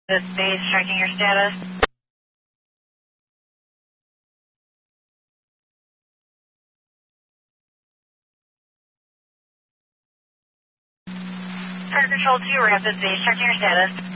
The base checking your status. Fire Control 2, Rapid base checking your status.